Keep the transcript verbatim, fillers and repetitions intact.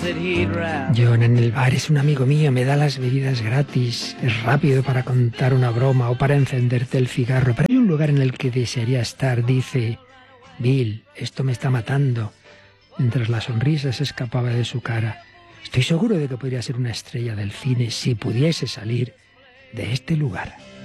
John en el bar es un amigo mío, me da las bebidas gratis, es rápido para contar una broma o para encenderte el cigarro, pero hay un lugar en el que desearía estar, dice Bill, esto me está matando. Mientras la sonrisa se escapaba de su cara. Estoy seguro de que podría ser una estrella del cine si pudiese salir de este lugar.